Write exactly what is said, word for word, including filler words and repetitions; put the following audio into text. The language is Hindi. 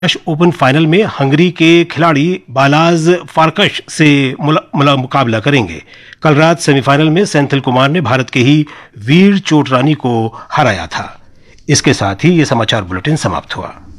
बुडापेस्ट ओपन फाइनल में हंगरी के खिलाड़ी बालाज फारकश से मुला, मुला, मुकाबला करेंगे। कल रात सेमीफाइनल में सेंथिल कुमार ने भारत के ही वीर चोटरानी को हराया था। इसके साथ ही ये समाचार बुलेटिन समाप्त हुआ।